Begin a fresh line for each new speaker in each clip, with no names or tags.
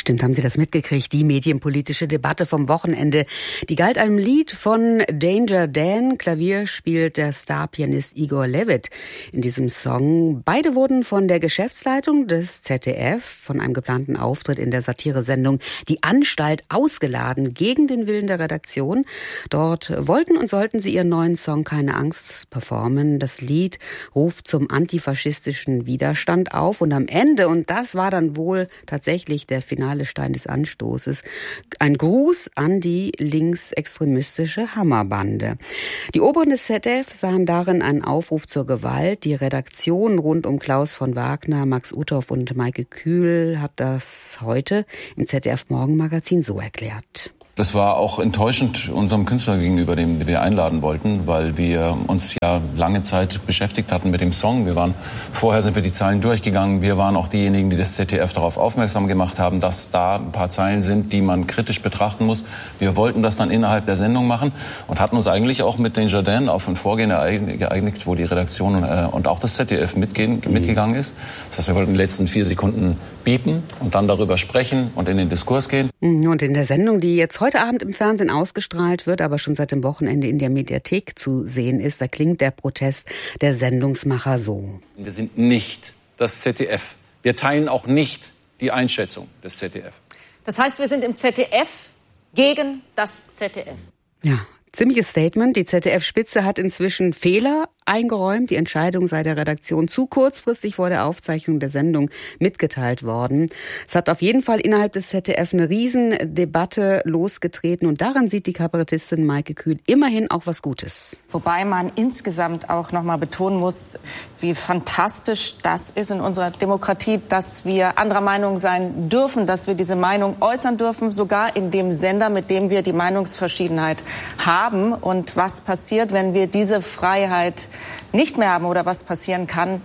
Bestimmt haben Sie das mitgekriegt, die medienpolitische Debatte vom Wochenende. Die galt einem Lied von Danger Dan. Klavier spielt der Starpianist Igor Levit in diesem Song. Beide wurden von der Geschäftsleitung des ZDF von einem geplanten Auftritt in der Satiresendung Die Anstalt ausgeladen, gegen den Willen der Redaktion. Dort wollten und sollten sie ihren neuen Song Keine Angst performen. Das Lied ruft zum antifaschistischen Widerstand auf und am Ende, und das war dann wohl tatsächlich der finale Stein des Anstoßes, ein Gruß an die linksextremistische Hammerbande. Die Oberen des ZDF sahen darin einen Aufruf zur Gewalt. Die Redaktion rund um Klaus von Wagner, Max Uthoff und Maike Kühl hat das heute im ZDF-Morgenmagazin so erklärt.
Das war auch enttäuschend unserem Künstler gegenüber, den wir einladen wollten, weil wir uns ja lange Zeit beschäftigt hatten mit dem Song. Vorher sind wir die Zeilen durchgegangen. Wir waren auch diejenigen, die das ZDF darauf aufmerksam gemacht haben, dass da ein paar Zeilen sind, die man kritisch betrachten muss. Wir wollten das dann innerhalb der Sendung machen und hatten uns eigentlich auch mit Danger Dan auf ein Vorgehen geeinigt, wo die Redaktion und auch das ZDF mitgegangen ist. Das heißt, wir wollten die letzten 4 Sekunden biepen und dann darüber sprechen und in den Diskurs gehen.
Und in der Sendung, die jetzt heute Abend im Fernsehen ausgestrahlt wird, aber schon seit dem Wochenende in der Mediathek zu sehen ist, da klingt der Protest der Sendungsmacher so.
Wir sind nicht das ZDF. Wir teilen auch nicht die Einschätzung des ZDF.
Das heißt, wir sind im ZDF gegen das ZDF.
Ja, ziemliches Statement. Die ZDF-Spitze hat inzwischen Fehler eingeräumt. Die Entscheidung sei der Redaktion zu kurzfristig vor der Aufzeichnung der Sendung mitgeteilt worden. Es hat auf jeden Fall innerhalb des ZDF eine Riesendebatte losgetreten und daran sieht die Kabarettistin Maike Kühl immerhin auch was Gutes.
Wobei man insgesamt auch noch mal betonen muss, wie fantastisch das ist in unserer Demokratie, dass wir anderer Meinung sein dürfen, dass wir diese Meinung äußern dürfen, sogar in dem Sender, mit dem wir die Meinungsverschiedenheit haben. Und was passiert, wenn wir diese Freiheit nicht mehr haben oder was passieren kann,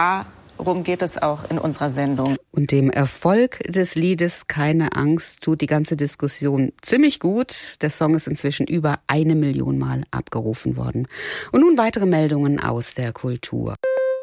darum geht es auch in unserer Sendung.
Und dem Erfolg des Liedes Keine Angst tut die ganze Diskussion ziemlich gut. Der Song ist inzwischen über 1 Million Mal abgerufen worden. Und nun weitere Meldungen aus der Kultur.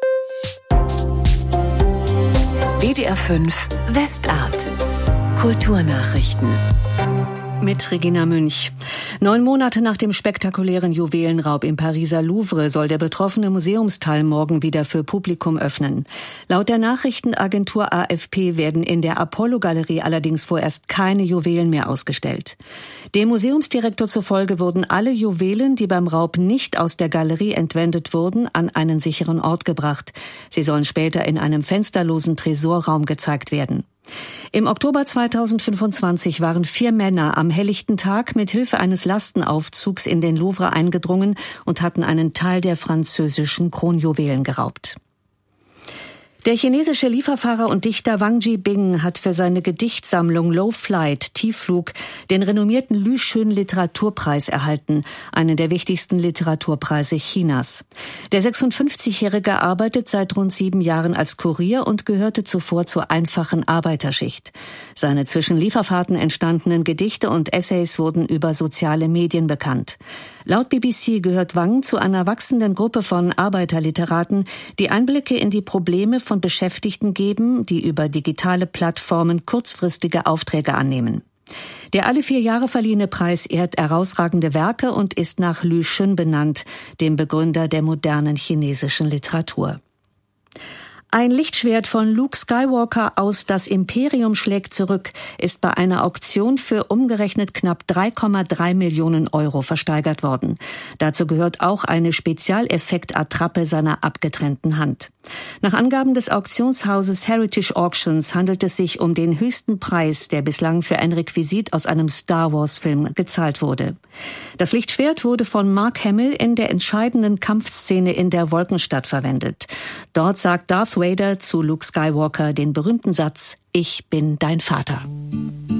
WDR 5 Westart. Kulturnachrichten.
Mit Regina Münch. 9 Monate nach dem spektakulären Juwelenraub im Pariser Louvre soll der betroffene Museumsteil morgen wieder für Publikum öffnen. Laut der Nachrichtenagentur AFP werden in der Apollo-Galerie allerdings vorerst keine Juwelen mehr ausgestellt. Dem Museumsdirektor zufolge wurden alle Juwelen, die beim Raub nicht aus der Galerie entwendet wurden, an einen sicheren Ort gebracht. Sie sollen später in einem fensterlosen Tresorraum gezeigt werden. Im Oktober 2025 waren 4 Männer am helllichten Tag mit Hilfe eines Lastenaufzugs in den Louvre eingedrungen und hatten einen Teil der französischen Kronjuwelen geraubt. Der chinesische Lieferfahrer und Dichter Wang Jibing hat für seine Gedichtsammlung Low Flight, Tiefflug, den renommierten Lü Xun Literaturpreis erhalten, einen der wichtigsten Literaturpreise Chinas. Der 56-Jährige arbeitet seit rund 7 Jahren als Kurier und gehörte zuvor zur einfachen Arbeiterschicht. Seine zwischen Lieferfahrten entstandenen Gedichte und Essays wurden über soziale Medien bekannt. Laut BBC gehört Wang zu einer wachsenden Gruppe von Arbeiterliteraten, die Einblicke in die Probleme von Beschäftigten geben, die über digitale Plattformen kurzfristige Aufträge annehmen. Der alle 4 Jahre verliehene Preis ehrt herausragende Werke und ist nach Lü Xun benannt, dem Begründer der modernen chinesischen Literatur. Ein Lichtschwert von Luke Skywalker aus Das Imperium schlägt zurück ist bei einer Auktion für umgerechnet knapp 3,3 Millionen Euro versteigert worden. Dazu gehört auch eine Spezialeffekt-Attrappe seiner abgetrennten Hand. Nach Angaben des Auktionshauses Heritage Auctions handelt es sich um den höchsten Preis, der bislang für ein Requisit aus einem Star-Wars-Film gezahlt wurde. Das Lichtschwert wurde von Mark Hamill in der entscheidenden Kampfszene in der Wolkenstadt verwendet. Dort sagt Darth Vader zu Luke Skywalker den berühmten Satz: „Ich bin dein Vater."